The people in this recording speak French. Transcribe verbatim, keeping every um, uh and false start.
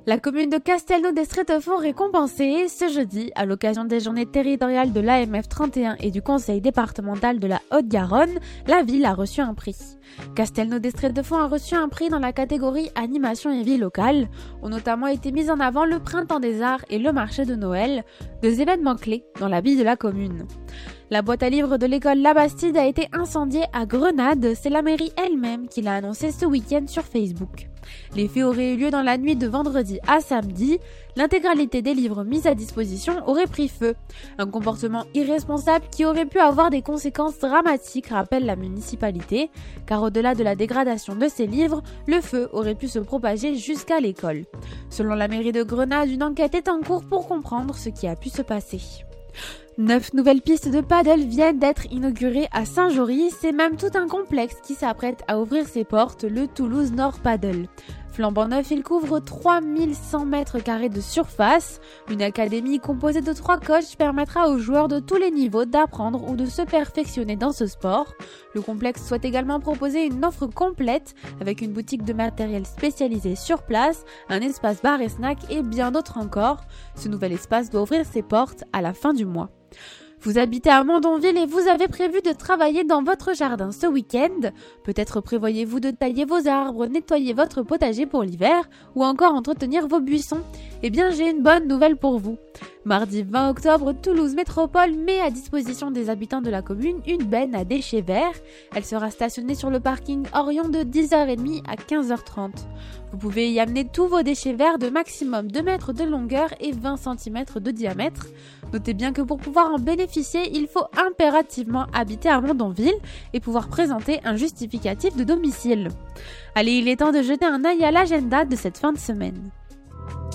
La commune de Castelnau-d'Estréefort récompensée ce jeudi à l'occasion des journées territoriales de l'A M F trente et un et du conseil départemental de la Haute-Garonne. La ville a reçu un prix. Castelnau-d'Estréefort a reçu un prix dans la catégorie animation et vie locale, où notamment été mis en avant le printemps des arts et le marché de Noël, deux événements clés dans la vie de la commune. La boîte à livres de l'école La Bastide a été incendiée à Grenade, c'est la mairie elle-même qui l'a annoncé ce week-end sur Facebook. Les faits auraient eu lieu dans la nuit de vendredi à samedi. L'intégralité des livres mis à disposition aurait pris feu. Un comportement irresponsable qui aurait pu avoir des conséquences dramatiques, rappelle la municipalité, car au-delà de la dégradation de ces livres, le feu aurait pu se propager jusqu'à l'école. Selon la mairie de Grenade, une enquête est en cours pour comprendre ce qui a pu se passer. Neuf nouvelles pistes de paddle viennent d'être inaugurées à Saint-Jory. C'est même tout un complexe qui s'apprête à ouvrir ses portes, le Toulouse Nord Paddle. Flambant neuf, il couvre trois mille cent mètres carrés de surface. Une académie composée de trois coachs permettra aux joueurs de tous les niveaux d'apprendre ou de se perfectionner dans ce sport. Le complexe souhaite également proposer une offre complète avec une boutique de matériel spécialisé sur place, un espace bar et snack et bien d'autres encore. Ce nouvel espace doit ouvrir ses portes à la fin du mois. Vous habitez à Mondonville et vous avez prévu de travailler dans votre jardin ce week-end. Peut-être prévoyez-vous de tailler vos arbres, nettoyer votre potager pour l'hiver ou encore entretenir vos buissons. Eh bien, j'ai une bonne nouvelle pour vous. Mardi vingt octobre, Toulouse Métropole met à disposition des habitants de la commune une benne à déchets verts. Elle sera stationnée sur le parking Orion de dix heures trente à quinze heures trente. Vous pouvez y amener tous vos déchets verts de maximum deux mètres de longueur et vingt centimètres de diamètre. Notez bien que pour pouvoir en bénéficier, il faut impérativement habiter à Mondonville et pouvoir présenter un justificatif de domicile. Allez, il est temps de jeter un œil à l'agenda de cette fin de semaine.